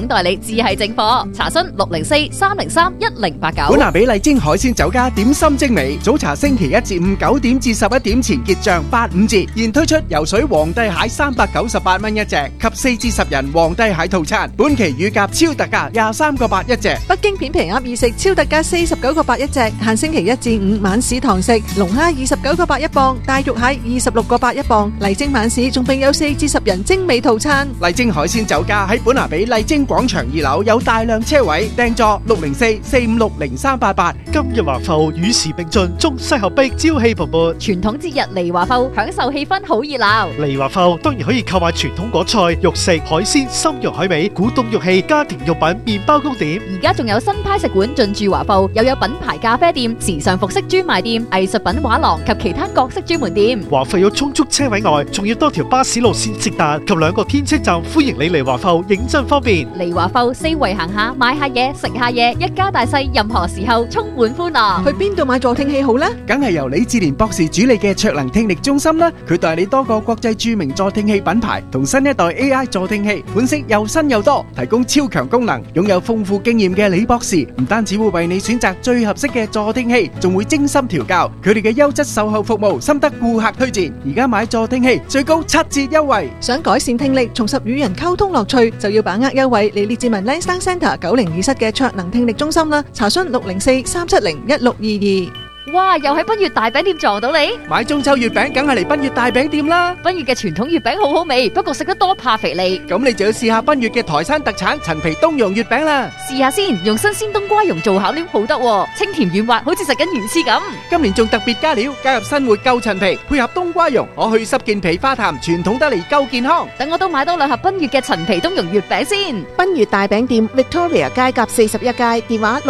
代理至係正貨。查詢604-303-1089。 本拿比麗晶海鮮酒家點心精美，早茶星期一至五9點至11點前結賬85折，現推出游水皇帝蟹398蚊一隻及4至10人皇帝蟹套餐，本期乳鴿超特價23個8一隻。 北京片皮鴨易食超特價49個8一隻，限星期一至五晚市堂食。龍蝦29個8一磅，大肉蟹26個8一磅。麗晶晚市仲並有4至10人精美套餐。 麗晶海鮮酒家喺本拿比麗晶廣場2樓有大量車位，訂座604-456-0388。 今日華埠與時並進，中西合璧，朝氣蓬勃。 傳統節日嚟華埠，享受氣氛好熱鬧。 嚟華埠當然可以購買傳統果菜、肉食、海鮮、參肉海味、古董玉器、家庭用品、麵包糕點。 而家仲有新派食館進駐華埠，又有品牌咖啡店、時尚服飾專賣店、藝術品畫廊及其他各式專門店。 華埠有充足車位外，仲要多條巴士路線直達及2個天車站，歡迎你嚟華埠，認真方便。 嚟華埠四圍行下，買下嘢，食下嘢，一家大細任何時候充滿歡樂。 去邊度買助聽器好呢？ 梗係由李志蓮博士主理嘅卓能聽力中心啦，佢代理多個國際著名助聽器品牌同新一代 AI 助聽器，款式又新又多，提供超強功能。擁有豐富經驗嘅李博士唔單止會為你選擇最合適嘅助聽器，仲會精心調教。佢哋嘅優質售後服務深得顧客推薦。而家買助聽器最高7折優惠。 想改善聽力，重拾與人溝通樂趣，就要把握優惠嚟列治文 Lansdowne Centre 902室嘅卓能聽力中心啦。查詢604-370-1622。 哇！又喺奔月大餅店撞到你， 買中秋月餅梗係嚟奔月大餅店啦。 奔月嘅傳統月餅好好味，不過食得多怕肥膩。 咁你就要試下奔月嘅台山特產陳皮冬蓉月餅啦。 試下先，用新鮮冬瓜蓉做巧料好得喎，清甜軟滑，好似食緊魚翅咁。 今年仲特別加料，加入新活夠陳皮，配合冬瓜蓉，可去濕健脾化痰，傳統得嚟夠健康。 等我都買多2盒奔月嘅陳皮冬蓉月餅先。 奔月大餅店 Victoria 街甲41街，電話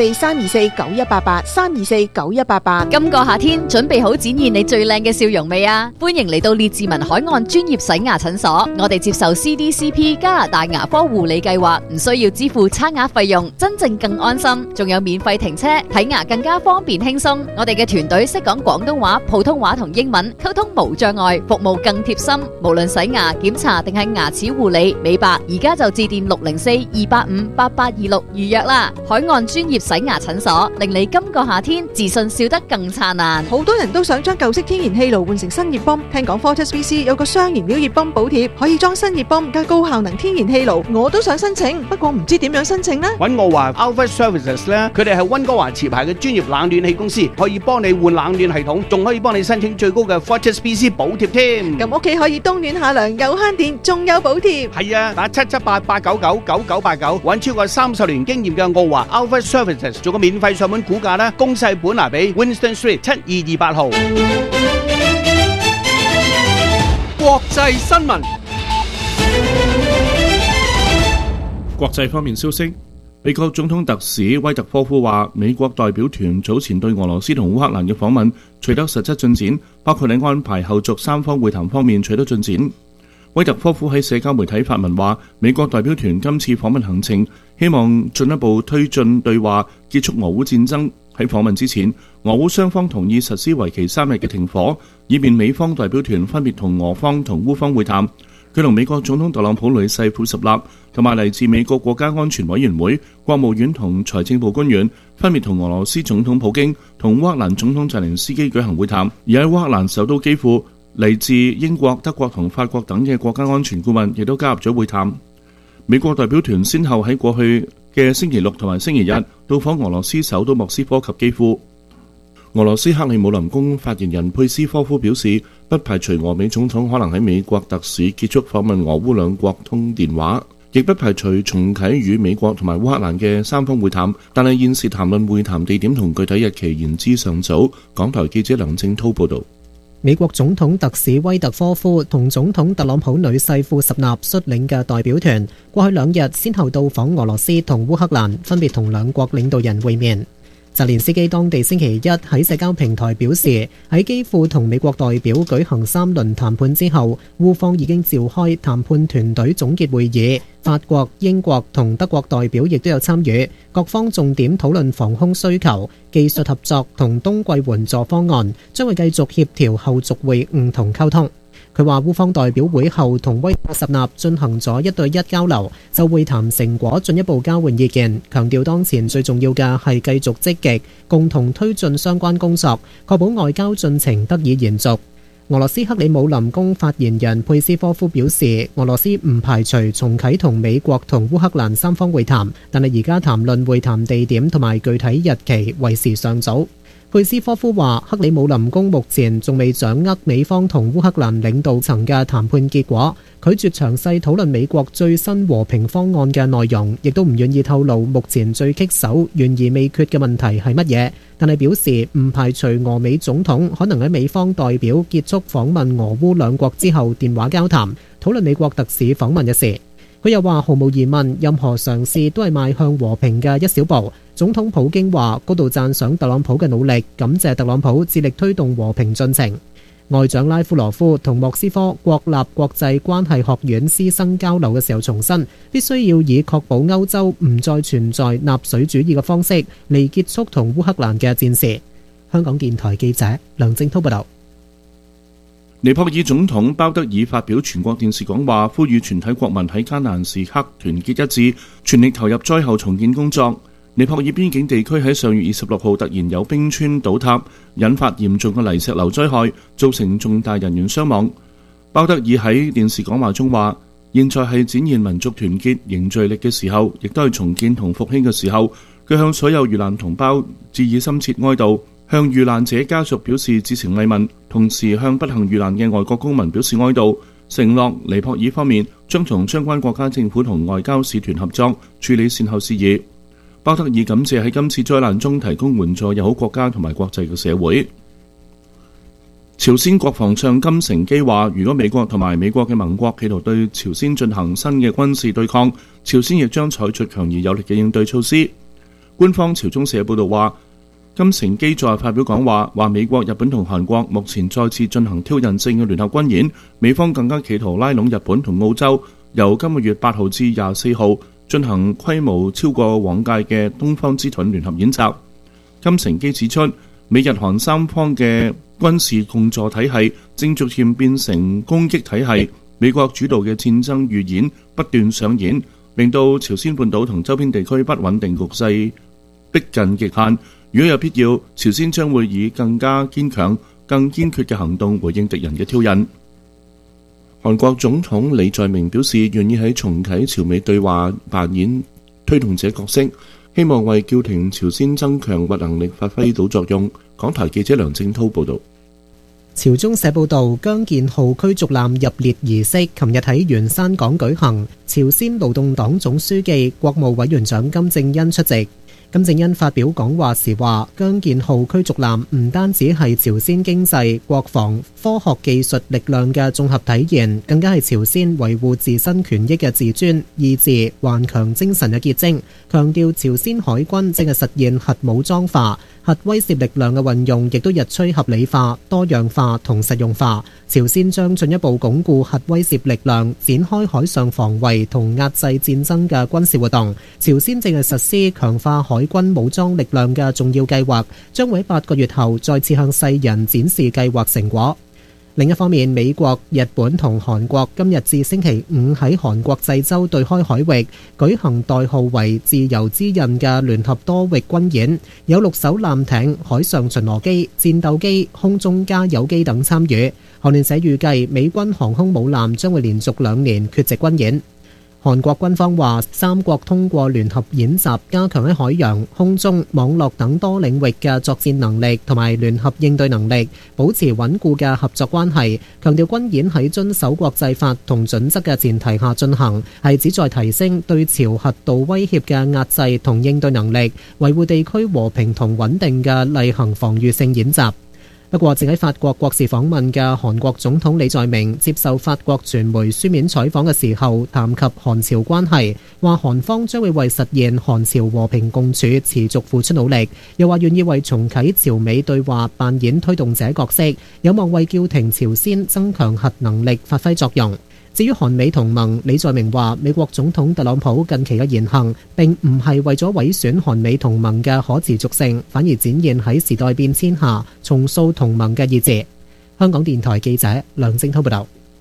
604-324-9188 今個夏天準備好展現你最靚嘅笑容未啊？歡迎嚟到列治文海岸專業洗牙診所，我哋接受 CDCP 加拿大牙科護理計劃，唔需要支付差額費用，真正更安心，仲有免費停車，睇牙更加方便輕鬆。我哋嘅團隊識講廣東話、普通話同英文，溝通無障礙，服務更貼心。無論洗牙、檢查定係牙齒護理、美白，而家就致電604-285-8826預約啦。海岸專業洗牙診所，令你今個夏天自信笑得更燦爛。 好多人都想將舊式天然氣爐換成新熱泵，聽講 FortisBC 有個雙燃料熱泵補貼，可以裝新熱泵加高效能天然氣爐。我都想申請，不過唔知點樣申請呢？ 揾我話 Alpha Services 咧，佢哋係溫哥華持牌嘅專業冷暖氣公司，可以幫你換冷暖系統，仲可以幫你申請最高嘅 FortisBC 補貼添。 咁屋企可以冬暖夏涼，又慳電，仲有補貼。 係啊，打778-899-9989，揾超過30年經驗嘅澳華 Alpha Services 做個免費上門估價啦，公勢本拿比 Winston Street 7228號。 國際新聞。 國際方面消息，美國總統特使威特科夫話，美國代表團早前對俄羅斯同烏克蘭嘅訪問取得實質進展，包括喺安排後續三方會談方面取得進展。威特科夫喺社交媒體發文話，美國代表團今次訪問行程希望進一步推進對話，結束俄烏戰爭。喺訪問之前，俄烏雙方同意實施為期3日嘅停火，以便美方代表團分別同俄方同烏方會談。佢同美國總統特朗普女婿庫什納同埋嚟自美國國家安全委員會、國務院同財政部官員分別同俄羅斯總統普京同烏克蘭總統澤連斯基舉行會談。而喺烏克蘭首都基輔，嚟自英國、德國同法國等嘅國家安全顧問亦都加入咗會談。美國代表團先後喺過去嘅星期六同埋星期日到訪俄羅斯首都莫斯科及基輔。俄羅斯克里姆林宮發言人佩斯科夫表示，不排除俄美總統可能喺美國特使結束訪問俄烏兩國通電話，亦不排除重啟與美國同埋烏克蘭嘅三方會談，但係現時談論會談地點同具體日期言之尚早。港台記者梁正濤報道。 美國總統特使威特科夫同總統特朗普女婿庫什納率領嘅代表團，過去2日先後到訪俄羅斯同烏克蘭，分別同兩國領導人會面。澤連斯基當地星期一喺社交平台表示，喺基輔同美國代表舉行3輪談判之後，烏方已經召開談判團隊總結會議，法國、英國同德國代表亦都有參與，各方重點討論防空需求、技術合作同冬季援助方案，將會繼續協調後續會晤同溝通。 佢話烏方代表會後同威特什納進行咗1對1交流，就會談成果進一步交換意見，強調當前最重要嘅係繼續積極共同推進相關工作，確保外交進程得以延續。俄羅斯克里姆林宮發言人佩斯科夫表示，俄羅斯唔排除重啟同美國同烏克蘭三方會談，但係而家談論會談地點同埋具體日期為時尚早。佩斯科夫話，克里姆林宮目前仲未掌握美方同烏克蘭領導層嘅談判結果，拒絕詳細討論美國最新和平方案嘅內容，亦都唔願意透露目前最棘手、懸而未決嘅問題係乜嘢。但係表示唔排除俄美總統可能喺美方代表結束訪問俄烏兩國之後電話交談，討論美國特使訪問一事。佢又話，毫無疑問，任何嘗試都係邁向和平嘅一小步。總統普京話高度讚賞特朗普嘅努力，感謝特朗普致力推動和平進程。外長拉夫羅夫同莫斯科國立國際關係學院師生交流嘅時候重申，必須要以確保歐洲唔再存在納粹主義嘅方式嚟結束同烏克蘭嘅戰事。香港電台記者梁正滔報道。 尼泊爾總統鮑德爾發表全國電視講話，呼籲全體國民喺艱難時刻團結一致，全力投入災後重建工作。尼泊爾邊境地區喺上月26號突然有冰川倒塌，引發嚴重嘅泥石流災害，造成重大人員傷亡。鮑德爾喺電視講話中話，現在係展現民族團結凝聚力嘅時候，亦都係重建同復興嘅時候。佢向所有遇難同胞致以深切哀悼，向遇難者家屬表示至誠慰問，同時向不幸遇難嘅外國公民表示哀悼，承諾尼泊爾方面將同相關國家政府同外交使團合作處理善後事宜。鮑德爾感謝喺今次災難中提供援助友好國家同埋國際嘅社會。朝鮮國防相金成基話，如果美國同埋美國嘅盟國企圖對朝鮮進行新嘅軍事對抗，朝鮮亦將採取強而有力嘅應對措施。官方朝中社報道話，金成基在發表講話，話美國、日本同韓國目前再次進行挑釁性嘅聯合軍演，美方更加企圖拉攏日本同澳洲，由今個月8號至24號進行規模超過往屆嘅東方之盾聯合演習。金成基指出，美日韓三方嘅軍事共助體系正逐漸變成攻擊體系，美國主導嘅戰爭預演不斷上演，令到朝鮮半島同周邊地區不穩定局勢逼近極限。如果有必要，朝鮮將會以更加堅強、更堅決嘅行動回應敵人嘅挑釁。韓國總統李在明表示，願意喺重啟朝美對話扮演推動者角色，希望為叫停朝鮮增強核能力發揮到作用。港台記者梁正滔報導。 朝中社報導，姜建浩驅逐艦入列儀式琴日喺元山港舉行，朝鮮勞動黨總書記、國務委員長金正恩出席。金正恩發表講話時話，姜建浩驅逐艦唔單止係朝鮮經濟、國防、科學技術力量嘅綜合體現，更加係朝鮮維護自身權益嘅自尊、意志、頑強精神嘅結晶。強調朝鮮海軍正係實現核武裝化，核威懾力量嘅運用亦都日趨合理化、多樣化同實用化。朝鮮將進一步鞏固核威懾力量，展開海上防衛同壓制戰爭嘅軍事活動。朝鮮正係實施強化海軍武裝力量嘅重要計劃，將會喺8個月後再次向世人展示計劃成果。另一方面，美國、日本同韓國今日至星期五喺韓國濟州對開海域舉行代號為自由之刃嘅聯合多域軍演，有6艘艦艇、海上巡邏機、戰鬥機、空中加油機等參與。韓聯社預計美軍航空母艦將會連續2年缺席軍演。韓國軍方話，3國通過聯合演習，加強喺海洋、空中、網絡等多領域嘅作戰能力同埋聯合應對能力，保持穩固嘅合作關係。強調軍演喺遵守國際法同準則嘅前提下進行，係旨在提升對朝核導威脅嘅壓制同應對能力，維護地區和平同穩定嘅例行防禦性演習。不過，正喺法國國事訪問嘅韓國總統李在明接受法國傳媒書面採訪嘅時候，談及韓朝關係，話韓方將會為實現韓朝和平共處持續付出努力，又話願意為重啟朝美對話扮演推動者角色，有望為叫停朝鮮增強核能力發揮作用。至於韓美同盟，李在明話美國總統特朗普近期嘅言行並唔係為咗毀損韓美同盟嘅可持續性，反而展現喺時代變遷下重塑同盟嘅意志。香港電台記者梁正滔報道。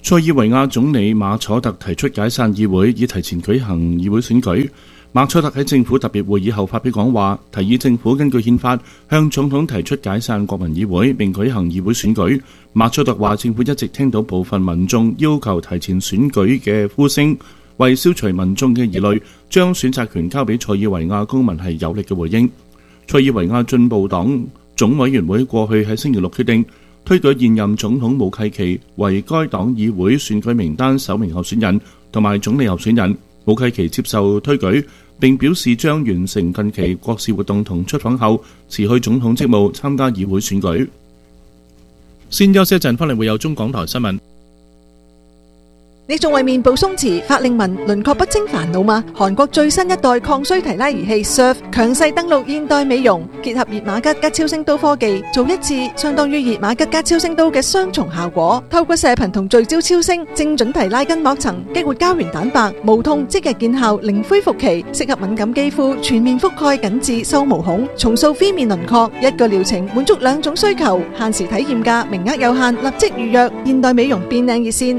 塞爾維亞總理馬楚特提出解散議會，以提前舉行議會選舉。馬楚特喺政府特別會議後發表講話，提議政府根據憲法向總統提出解散國民議會並舉行議會選舉。馬楚特話，政府一直聽到部分民眾要求提前選舉嘅呼聲，為消除民眾嘅疑慮，將選擇權交俾塞爾維亞公民係有力嘅回應。塞爾維亞進步黨總委員會過去喺星期六決定推舉現任總統武契奇為該黨議會選舉名單首名候選人同埋總理候選人。武契奇接受推舉，並表示將完成近期國事活動同出訪後辭去總統職務，參加議會選舉。先休息一陣，翻嚟會有中港台新聞。 你仲為面部鬆弛、法令紋、輪廓不清煩惱嗎？韓國最新一代抗衰提拉儀器 Surf 強勢登陸現代美容，結合熱瑪吉加超聲刀科技，做一次相當於熱瑪吉加超聲刀嘅雙重效果。透過射頻同聚焦超聲，精準提拉筋膜層，激活膠原蛋白，無痛即日見效，零恢復期，適合敏感肌膚，全面覆蓋緊致收毛孔，重塑 V 面輪廓。一個療程滿足兩種需求，限時體驗價，名額有限，立即預約。現代美容變靚熱線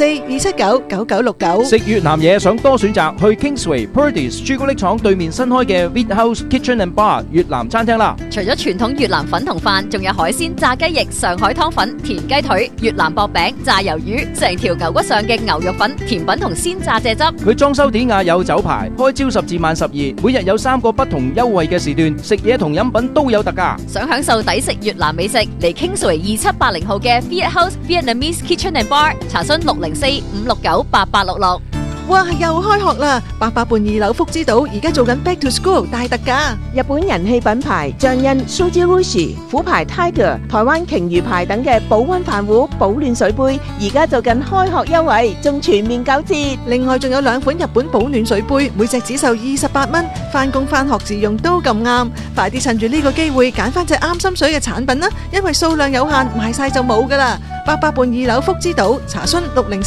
604-279-9969。 食越南嘢想多選擇，去 Kingsway Purdey's 朱古力廠對面新開嘅 Wheat House Kitchen and Bar 越南餐廳啦。 除咗傳統越南粉同飯，仲有海鮮、炸雞翼、上海湯粉、田雞腿、越南薄餅、炸魷魚，成條牛骨上嘅牛肉粉、甜品同鮮炸蔗汁。 佢裝修典雅有酒牌，開朝10至晚12，每日有3個不同優惠嘅時段，食嘢同飲品都有特價。 想享受抵食越南美食，嚟 Kingsway 2780號嘅 Wheat House Vietnamese Kitchen and Bar，查詢604-569-8866。 哇！又開學啦！88伴2樓福之島而家做緊 Back to School 大特價， 日本人氣品牌象印、Suji Rushi、虎牌 Tiger、台灣鯨魚牌等嘅保溫飯壺、保暖水杯，而家做緊開學優惠，仲全面9折。 另外仲有2款日本保暖水杯，每隻只售28蚊，返工返學自用都咁啱。快啲趁住呢個機會揀翻隻啱心水嘅產品啦，因為數量有限，賣晒就冇噶啦。88伴2樓福之島，查詢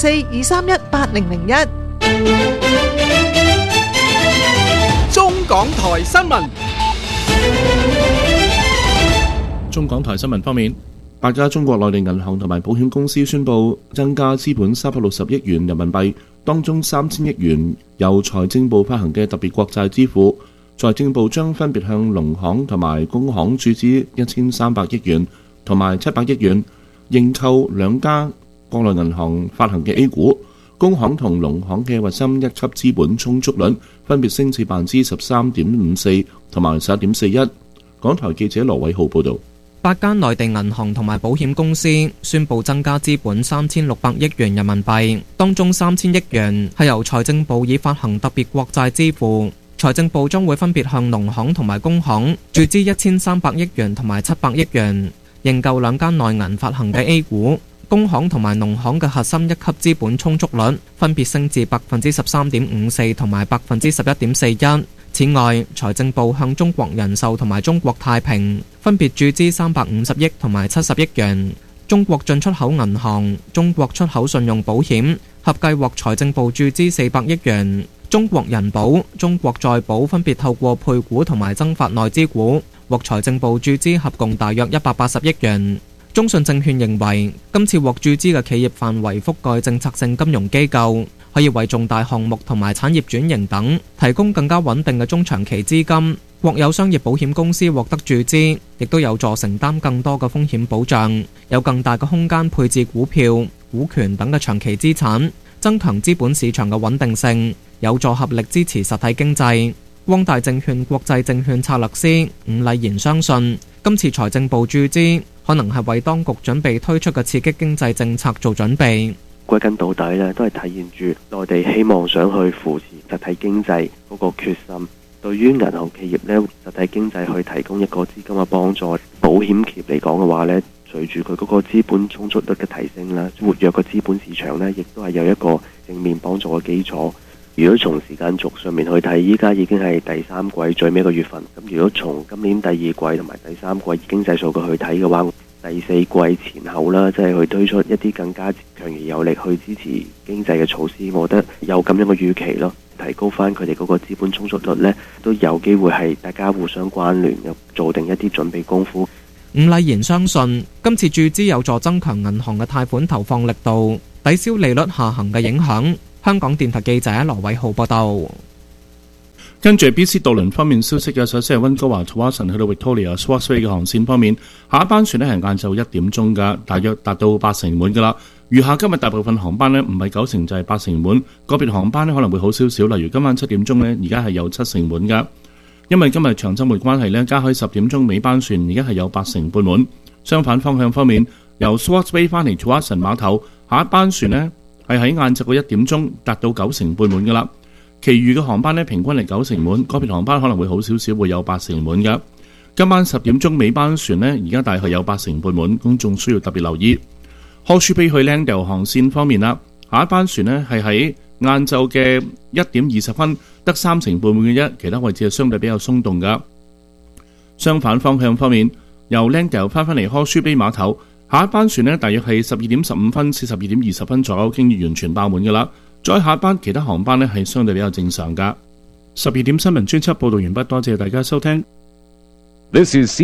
604-231-8001。 中港台新聞。 中港台新聞方面，8家中國內地銀行同埋保險公司宣布增加資本360億元人民幣，當中3000億元由財政部發行嘅特別國債支付。財政部將分別向農行同埋工行注資1300億元同埋700億元，認購2家國內銀行發行嘅 A 股。工行同農行嘅核心一級資本充足率分別升至13.54%同埋11.41%。港台記者羅偉浩報導。 8間內地銀行同埋保險公司宣布增加資本3600億元人民幣，當中3000億元係由財政部以發行特別國債支付。財政部將會分別向農行同埋工行注資1300億元同埋700億元，認購2間內銀發行嘅 A 股。工行同埋農行嘅核心一級資本充足率分別升至13.54%同埋11.41%。此外，財政部向中國人壽同埋中國太平分別注資350億同埋70億元。中國進出口銀行、中國出口信用保險合計獲財政部注資400億元。中國人保、中國再保分別透過配股同埋增發內資股獲財政部注資合共大約180億元。中信證券認為，今次獲注資嘅企業範圍覆蓋政策性金融機構，可以為重大項目同埋產業轉型等提供更加穩定嘅中長期資金。國有商業保險公司獲得注資，亦都有助承擔更多嘅風險保障，有更大嘅空間配置股票、股權等嘅長期資產，增強資本市場嘅穩定性，有助合力支持實體經濟。光大證券國際證券策略師伍禮賢相信，今次財政部注資可能係為當局準備推出嘅刺激經濟政策做準備。 歸根到底咧，都係體現住內地希望想去扶持實體經濟嗰個決心。對於銀行企業咧，實體經濟去提供一個資金嘅幫助。保險企業嚟講嘅話咧，隨住佢嗰個資本充足率嘅提升啦，活躍嘅資本市場咧，亦都係有一個正面幫助嘅基礎。如果從時間軸上面去睇，依家已經係第三季最尾一個月份。咁如果從今年第2季同埋第3季經濟數據去睇嘅話，第4季前後啦，即係去推出一啲更加強而有力去支持經濟嘅措施，我覺得有咁樣嘅預期咯，提高翻佢哋嗰個資本充足率呢，都有機會係大家互相關聯，做定一啲準備功夫。 伍禮賢相信今次注資有助增強銀行嘅貸款投放力度，抵消利率下行嘅影響。香港電台記者羅偉浩報道。 跟住 BC 渡輪方面消息嘅，首先係溫哥華 Tsawwassen 去到 Victoria Swartz Bay 嘅航線方面，下一班船呢係晏晝1點鐘㗎，大約達到80%滿㗎啦。餘下今日大部分航班呢唔係90%就係80%滿，個別航班呢可能會好少少，例如今晚7點鐘呢而家係有70%滿㗎。因為今日長週末關係呢，加開10點鐘尾班船而家係有80%半滿。相反方向方面，由 Swartz Bay 翻嚟 Tsawwassen 碼頭，下一班船呢係喺晏晝嘅1點鐘達到90%半滿㗎啦。其餘嘅航班呢，平均係90%滿，個別航班可能會好少少，會有80%滿㗎。今晚10點鐘尾班船呢，而家大概有80%半滿，公眾需要特別留意。Horseshoe Bay 去 Langdale 航線方面啦，下一班船呢係喺晏晝嘅1點20分，得30%半滿嘅啫，其他位置係相對比較鬆動㗎。相反方向方面，由 Langdale 翻嚟 Horseshoe Bay 碼頭，下一班船呢，大約係12點15分至12點20分左右，經已完全爆滿㗎啦。再下一班其他航班呢係相對比較正常㗎。12點新聞專輯報導完畢，多謝大家收聽。 This is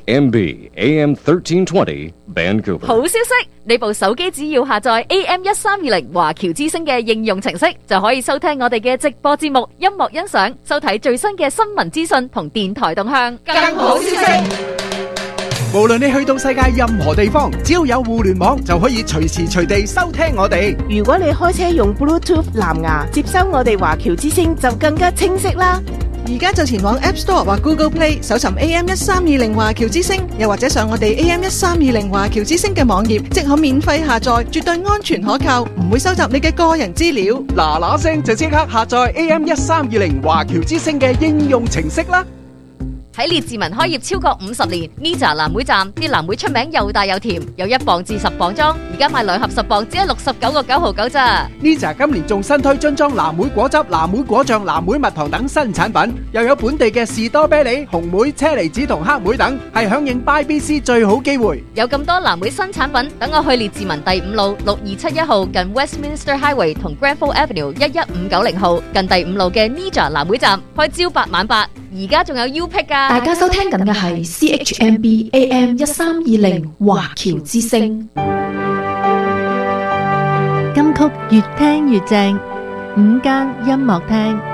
CHMB AM 1320 Vancouver。 好消息，你部手機只要下載 AM1320華僑之聲嘅應用程式，就可以收聽我哋嘅直播節目、音樂欣賞、收睇最新嘅新聞資訊同電台動向。更好消息， 無論你去到世界任何地方，只要有互聯網就可以隨時隨地收聽我哋。 如果你開車用 Bluetooth 藍牙接收我哋華僑之聲，就更加清晰啦。 而家就前往 App Store 或 Google Play 搜尋 AM1320華僑之聲，又或者上我哋 AM1320華僑之聲嘅網頁，即可免費下載，絕對安全可靠，唔會收集你嘅個人資料。 嗱嗱聲就即刻下載 AM1320華僑之聲嘅應用程式啦！ 喺列治文開業超過50年 ，Nija 藍莓站啲藍莓出名又大又甜，有1磅至10磅裝，而家賣2盒10磅只係69個9毫9咋。 Nija 今年仲新推樽裝藍莓果汁、藍莓果醬、藍莓蜜糖等新產品，又有本地嘅士多啤梨、紅莓、車厘子同黑莓等，係響應 BYBC 最好機會。 有咁多藍莓新產品，等我去列治文第5路6271號近 Westminster Highway 同 Granville Avenue 11590號近第5路嘅 Nija 藍莓站，開朝8晚8，而家仲有 U-Pick 㗎。 大家收聽緊嘅係 CHMB AM1320華僑之聲， 金曲越聽越正，午間音樂廳。